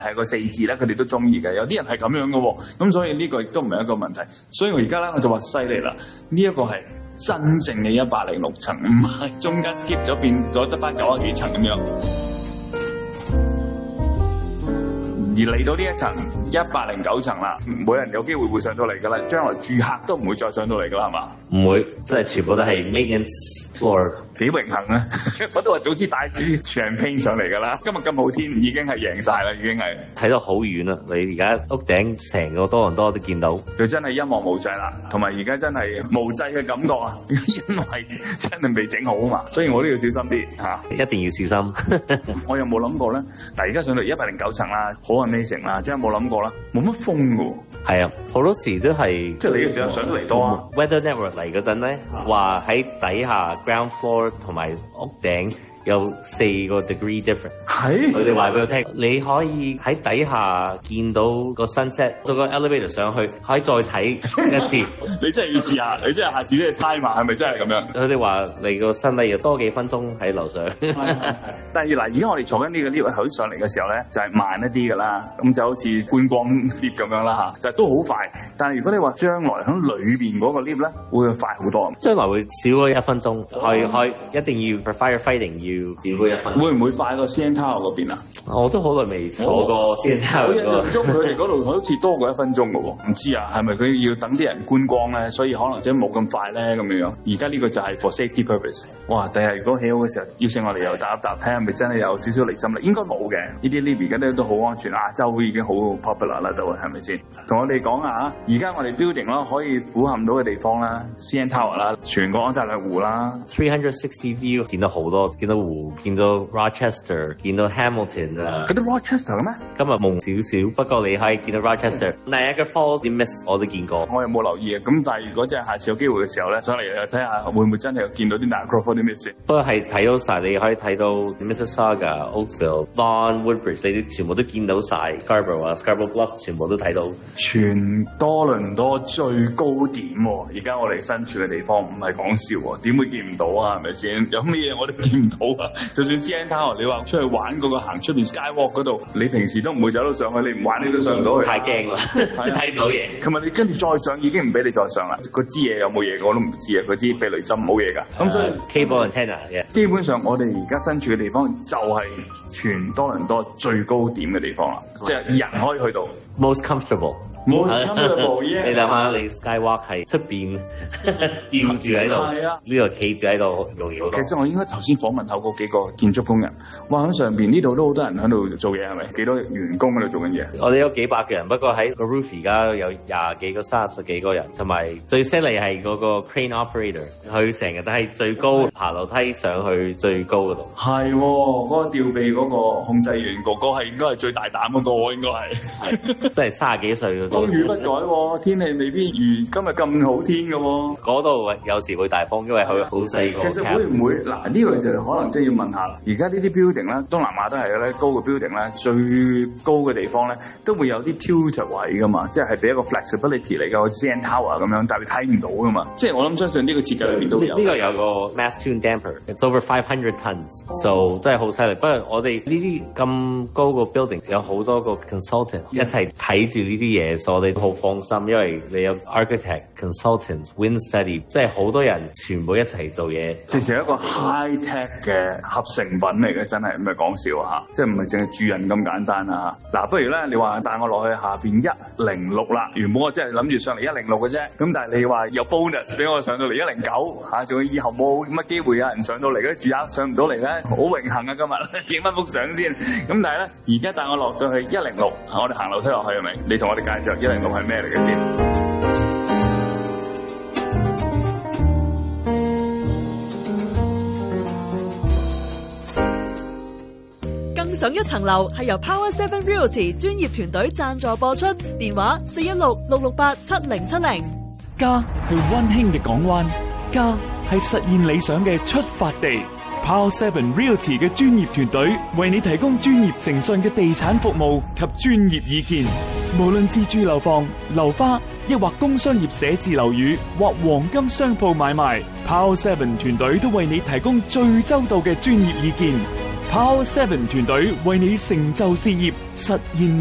係個4字咧，佢哋都中意嘅。有啲人係咁樣嘅喎，咁所以呢個亦都唔係一個問題。所以我而家咧我就話犀利啦，呢一個係真正嘅106層，唔係中間 skip 咗變咗得翻90幾層咁樣。而嚟到呢一層109層啦，冇人有機會會上到嚟㗎啦，將來住客都唔會再上到嚟㗎啦，係嘛？ 唔會，即係全部都係 maintenance floor。 幾榮幸啊！我都話早知帶住 champagne 上嚟㗎啦，今日咁好天已經係贏晒啦，已經係睇到好遠啦！你而家屋頂成個多倫多都見到， 佢真係一望無際啦，同埋而家真係無際嘅感覺啊！因為真係未整好啊嘛，所以我都要小心啲嚇， 一定要小心。 我又冇諗過咧，嗱而家上到109層啦，好 amazing 啦，真係冇諗過啦，冇乜風嘅喎。 係啊，好多時都係即係你嘅時候上到嚟多啊。 Weather Network 嚟嗰陣咧，話喺底下 ground floor 同埋屋頂有4個 degree difference。係，佢哋話俾我聽，你可以喺底下見到個 sunset，坐個 elevator 上去，可以再睇一次。 你真係要試下，你真係下次都要 time 係咪真係咁樣？ 佢哋話你個身體要多幾分鐘喺樓上。 但係嗱，而家我哋坐緊呢個 lift 口上嚟嘅時候咧，就係慢一啲㗎啦，咁就好似觀光 lift 咁樣啦嚇，但係都好快。但係如果你話將來喺裏邊嗰個 lift 咧，會快好多。將來會少過1分鐘，去一定要 firefighting 要少過1分鐘。 會唔會快過 CN Tower 嗰邊啊？ 我都好耐未坐過 CN Tower。 我印象中佢哋嗰度好似多過1分鐘㗎喎，唔知啊，係咪佢要等啲人觀光咧，所以可能即係冇咁快咧咁樣樣。而家呢個就係 for safety purpose。哇！第日如果起好嘅時候，邀請我哋又搭一搭，睇下係咪真係有少少離心力。應該冇嘅，呢啲 lift 而家都好安全。亞洲已經好 popular 啦，都係咪先？同我哋講下，而家我哋 building 啦，可以俯瞰到嘅地方啦 ，CN Tower 啦，全個安大略湖啦 ，360 view 見到好多，見到湖，見到 Rochester， 見到 Hamilton 啊。 嗰啲 Rochester 嘅咩？ 今日夢少少，不過你可以見到 Rochester。Niagara Falls 啲 miss 我都見過， 我又冇留意啊。咁但係如果真係下次有機會嘅時候咧，上嚟睇下會唔會真係見到啲 Niagara Falls 啲 miss？ 不過係睇到晒，你可以睇到 Mississauga、Oakville、Vaughan、Woodbridge， 你哋全部都見到晒 Scarborough 啊、Scarborough Bluffs 全部都睇到。全多倫多最高點喎，而家我哋身處嘅地方唔係講笑喎，點會見唔到啊？係咪先？有咩嘢我哋見唔到啊？就算 CN Tower， 你話出去玩嗰個行出面 Skywalk 嗰度，你平時都唔會走到上去，你唔玩你都上唔到去。太驚啦，即係睇唔到嘢。同埋你跟住再上已經唔俾你再上啦。嗰支嘢有冇嘢我都唔知啊。嗰支避雷針冇嘢㗎。咁所以 cable antenna 嘅。基本上我哋而家身處嘅地方就係全多倫多最高點嘅地方啦，即係人可以去到。Most comfortable。Most comfortable，yeah。你諗下，你 Skywalk 係出邊吊住喺度，呢度企住喺度容易好多。其實我應該頭先訪問後嗰幾個建築工人，哇喺上邊呢度都好多人喺度做嘢係咪？幾多員工喺度做緊嘢？我哋有幾百個人，不過喺個 roof 而家有20幾個、30幾個人，同埋最犀利係嗰個 crane operator， 佢成日都係最高爬樓梯上去最高嗰度。係喎，嗰個吊臂嗰個控制員哥哥係應該係最大膽嗰個喎，應該係。即係30幾歲嘅。風雨不改喎，天氣未必如今日咁好天嘅喎。嗰度有時會大風，因為佢好細個。其實會唔會嗱？呢個就可能真係要問下啦。而家呢啲 building 咧，東南亞都係咧，高嘅 building 咧，最高嘅地方咧，都會有啲 tilt 位噶嘛，即係俾一個 flexibility 嚟嘅，好似 CN Tower 咁樣，但係你睇唔到噶嘛。即係我諗相信呢個設計裏邊都有。呢個有個 mass tune damper，it's over 500 tons，so 真係好犀利。不過我哋呢啲咁高個 building 有好多個 consultant 一齊睇住呢啲嘢。我哋都好放心，因為你有 architect、consultants、wind study， 即係好多人全部一齊做嘢，直情係一個 high tech 嘅合成品嚟嘅，真係唔係講笑嚇，即係唔係淨係住人咁簡單啊嚇。嗱，不如咧，你話帶我落去下邊106啦，原本我真係諗住上嚟106嘅啫，咁但係你話有 bonus 俾我上到嚟109嚇，仲有以後冇乜機會有人上到嚟嗰啲住客上唔到嚟咧，好榮幸啊今日影翻幅相先。咁但係咧，而家帶我落到去106，我哋行樓梯落去係咪？你同我哋介紹106係咩嚟嘅先？ 更上一層樓係由 Power 7 Realty 專業團隊贊助播出，電話416-668-7070。 家係溫馨嘅港灣，家係實現理想嘅出發地。Power 7 Realty 嘅專業團隊為你提供專業誠信嘅地產服務及專業意見，無論自住樓房、樓花，抑或工商業寫字樓宇或黃金商鋪買賣，Power 7團隊都為你提供最周到嘅專業意見。 Power 7團隊為你成就事業，實現